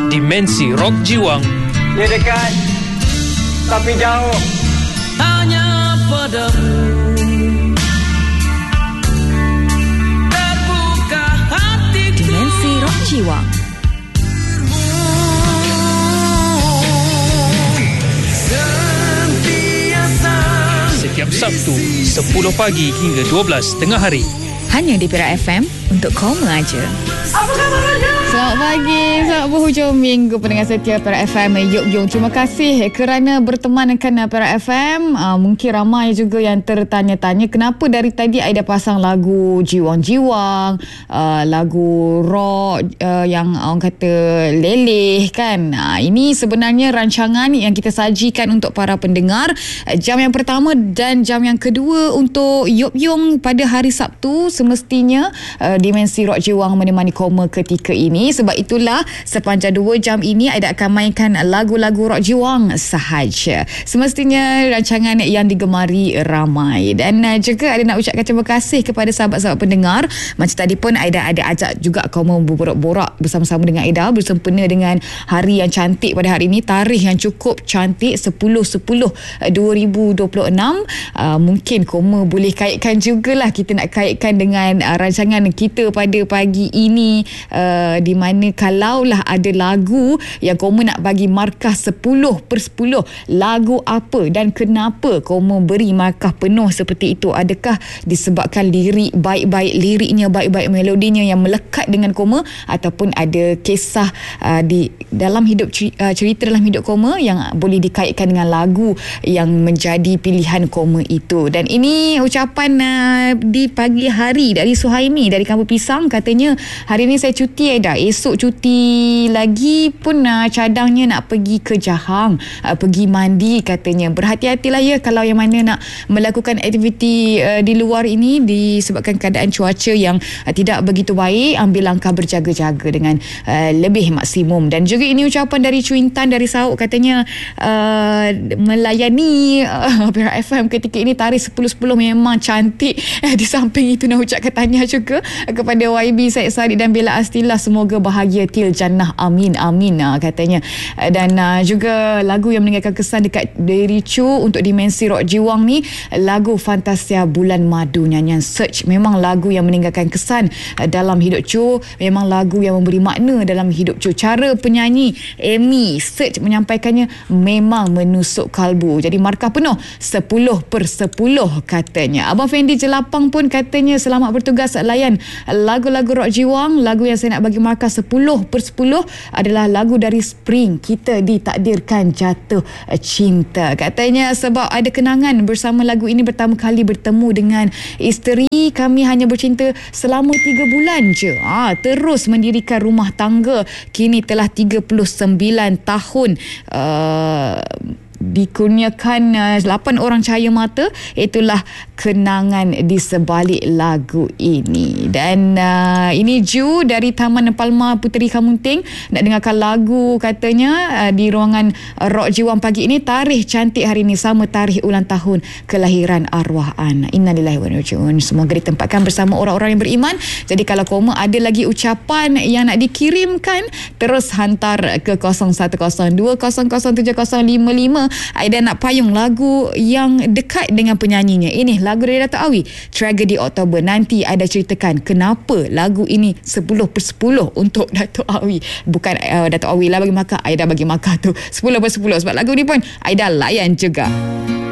Dimensi Rock Jiwang. Dia dekat tapi jauh. Hanya padamu terbuka hatiku. Dimensi Rock Jiwang. Setiap Sabtu 10 pagi hingga 12 tengah hari. Hanya di Perak FM untuk kau mengajar. Apa khabarnya? Selamat pagi, selamat berhujung minggu pendengar setia Perak FM. Yung, terima kasih kerana berteman dengan Perak FM. Mungkin ramai juga yang tertanya-tanya kenapa dari tadi Aida pasang lagu jiwang-jiwang, lagu rock yang orang kata leleh kan. Ini sebenarnya rancangan yang kita sajikan untuk para pendengar. Jam yang pertama dan jam yang kedua untuk Yung pada hari Sabtu. Semestinya Dimensi Rock Jiwang menemani koma ketika ini. Sebab itulah sepanjang 2 jam ini Aida akan mainkan lagu-lagu rock jiwang sahaja. Semestinya rancangan yang digemari ramai. Dan juga Aida nak ucapkan terima kasih kepada sahabat-sahabat pendengar. Macam tadi pun Aida ada ajak juga koma berborak-borak bersama-sama dengan Aida bersempena dengan hari yang cantik pada hari ini, tarikh yang cukup cantik 10/10/2026. Mungkin koma boleh kaitkan jugalah, kita nak kaitkan dengan rancangan kita pada pagi ini, di mana kalaulah ada lagu yang koma nak bagi markah 10/10, lagu apa dan kenapa koma beri markah penuh seperti itu? Adakah disebabkan lirik baik-baik, liriknya baik-baik, melodinya yang melekat dengan koma, ataupun ada kisah di dalam hidup, cerita dalam hidup koma yang boleh dikaitkan dengan lagu yang menjadi pilihan koma itu? Dan ini ucapan di pagi hari dari Suhaimi dari Kampung Pisang. Katanya hari ni saya cuti Aida, esok cuti lagi pun cadangnya nak pergi ke Jahang, pergi mandi katanya. Berhati-hatilah ya kalau yang mana nak melakukan aktiviti di luar ini disebabkan keadaan cuaca yang tidak begitu baik. Ambil langkah berjaga-jaga dengan lebih maksimum. Dan juga ini ucapan dari Cuintan dari Sauk, katanya melayani Perak FM ketika ini tarikh 10/10 memang cantik. Di samping itu nak ucapkan tahniah juga kepada YB Syed Sadiq dan Bella Astila, semoga bahagia til jannah, amin amin katanya. Dan juga lagu yang meninggalkan kesan dekat diri Cu untuk Dimensi Rock Jiwang ni, lagu Fantasia Bulan Madu nyanyian Search. Memang lagu yang meninggalkan kesan dalam hidup Cu, memang lagu yang memberi makna dalam hidup Cu. Cara penyanyi Amy Search menyampaikannya memang menusuk kalbu. Jadi markah penuh 10/10 katanya. Abang Fendi Jelapang pun katanya selamat bertugas layan lagu-lagu rock jiwang. Lagu yang saya nak bagi markah 10/10 adalah lagu dari Spring, Kita Ditakdirkan Jatuh Cinta. Katanya sebab ada kenangan bersama lagu ini, pertama kali bertemu dengan isteri. Kami hanya bercinta selama 3 bulan je. Terus mendirikan rumah tangga. Kini telah 39 tahun. Dikurniakan 8 orang cahaya mata. Itulah kenangan di sebalik lagu ini. Dan ini Ju dari Taman Palma Puteri Kamunting nak dengarkan lagu katanya di ruangan Rock Jiwang pagi ini. Tarikh cantik hari ini sama tarikh ulang tahun kelahiran arwah Ana. Innalillahi wa inna ilaihi raji'un. Semoga ditempatkan bersama orang-orang yang beriman. Jadi kalau koma ada lagi ucapan yang nak dikirimkan, terus hantar ke 0102007055. Aida nak payung lagu yang dekat dengan penyanyinya. Ini lagu dari Dato' Awi, Tragedi Oktober. Nanti Aida ceritakan kenapa lagu ini 10/10 untuk Dato' Awi. Bukan Dato' Awi lah bagi markah, Aida bagi markah tu 10/10. Sebab lagu ni pun Aida layan juga.